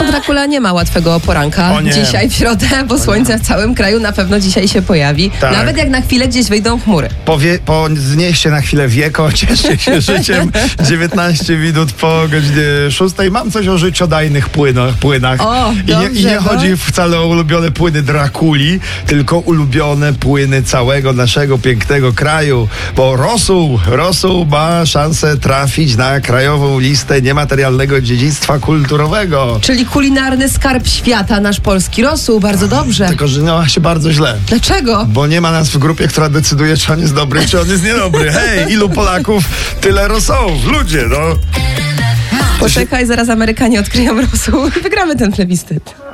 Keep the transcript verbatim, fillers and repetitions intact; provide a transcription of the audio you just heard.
Dracula nie ma łatwego poranka dzisiaj w środę, bo słońce w całym kraju na pewno dzisiaj się pojawi. Tak. Nawet jak na chwilę gdzieś wyjdą chmury. Powie, po, znieście na chwilę wieko, cieszę się życiem. dziewiętnaście minut po godzinie szóstej. Mam coś o życiodajnych płynach. płynach. O, I, nie, I nie bo... chodzi wcale o ulubione płyny Drakuli, tylko ulubione płyny całego naszego pięknego kraju. Bo rosół, rosół ma szansę trafić na krajową listę niematerialnego dziedzictwa kulturowego. Czyli kulinarny skarb świata, nasz polski rosół. Bardzo dobrze. Tylko, że miała się bardzo źle. Dlaczego? Bo nie ma nas w grupie, która decyduje, czy on jest dobry, czy on jest niedobry. Hej, ilu Polaków, tyle rosołów. Ludzie, no. Poczekaj, zaraz Amerykanie odkryją rosół i wygramy ten plebiscyt.